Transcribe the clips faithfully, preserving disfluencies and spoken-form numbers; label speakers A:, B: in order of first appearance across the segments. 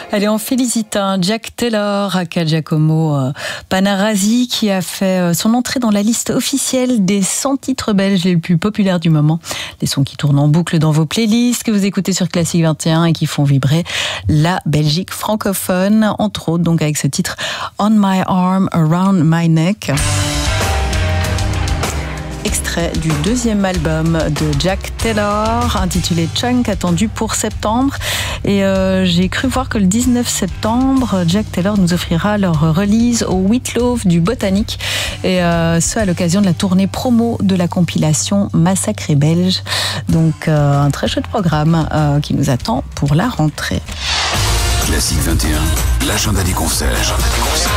A: Allez, on félicite un Jack Taylor, aka Giacomo euh, Panarasi, qui a fait euh, son entrée dans la liste officielle des cent titres belges les plus populaires du moment. Les sons qui tournent en boucle dans vos playlists, que vous écoutez sur Classique vingt et un et qui font vibrer la Belgique francophone, entre autres donc avec ce titre On My Arm, Around My Neck. Extrait du deuxième album de Jack Taylor, intitulé Chunk, attendu pour septembre. Et euh, j'ai cru voir que le dix-neuf septembre, Jack Taylor nous offrira leur release au Whitloaf du Botanique. Et euh, ce, à l'occasion de la tournée promo de la compilation Massacre belge. Donc euh, un très chouette programme euh, qui nous attend pour la rentrée.
B: Classique vingt et un, l'agenda des concerts. L'agenda des concerts.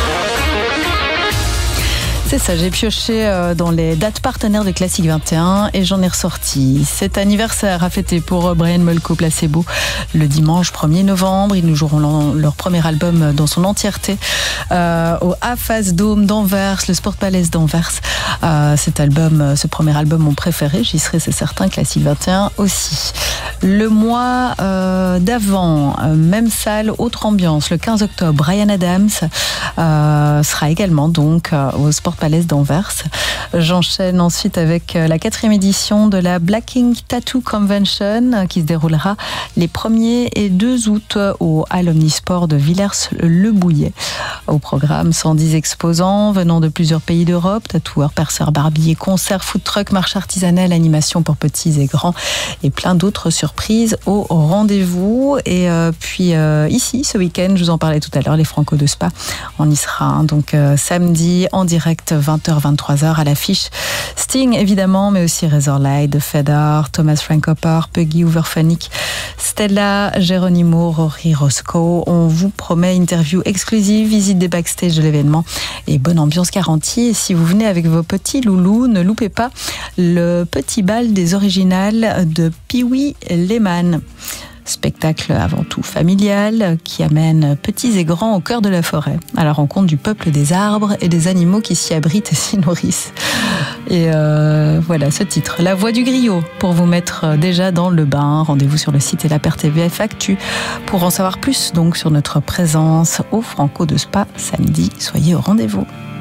A: C'est ça, j'ai pioché dans les dates partenaires de Classique vingt et un et j'en ai ressorti cet anniversaire à fêter pour Brian Molko Placebo le dimanche premier novembre. Ils nous joueront leur premier album dans son entièreté euh, au A-Phase Dome d'Anvers, le Sport Palace d'Anvers. Euh, cet album, ce premier album, mon préféré, j'y serai, c'est certain, Classique vingt et un aussi. Le mois euh, d'avant, euh, même salle, autre ambiance, le quinze octobre, Bryan Adams euh, sera également donc euh, au Sport Palace d'Anvers. J'enchaîne ensuite avec la quatrième édition de la Black Ink Tattoo Convention qui se déroulera les premier et deux août au Hall Omnisport de Villers-le-Bouillet. Au programme, cent dix exposants venant de plusieurs pays d'Europe, tatoueurs, perceurs, barbiers, concerts, food truck, marche artisanale, animation pour petits et grands et plein d'autres surprises au rendez-vous. Et euh, puis euh, ici, ce week-end, je vous en parlais tout à l'heure, les Franco de Spa, on y sera hein, donc euh, samedi en direct vingt heures vingt-trois heures à l'affiche. Sting évidemment, mais aussi Razorlight, The Fedar, Thomas Frank Hopper, Peggy Hooverphonic, Stella, Geronimo, Rory Roscoe. On vous promet interview exclusive, visite des backstage de l'événement et bonne ambiance garantie. Et si vous venez avec vos petits loulous, ne loupez pas le petit bal des originales de Pee-wee Lehman. Spectacle avant tout familial qui amène petits et grands au cœur de la forêt, à la rencontre du peuple des arbres et des animaux qui s'y abritent et s'y nourrissent. Et euh, voilà ce titre, La Voix du Griot, pour vous mettre déjà dans le bain. Rendez-vous sur le site et la P R T V F Actu pour en savoir plus donc sur notre présence au Franco de Spa samedi. Soyez au rendez-vous.